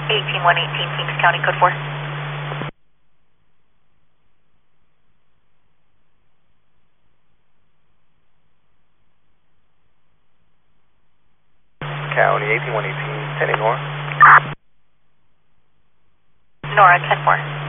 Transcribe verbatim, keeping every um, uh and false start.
eighteen one eighteen, Kings County, code four. County, eighteen one eighteen, ten Nora. Nora, ten four.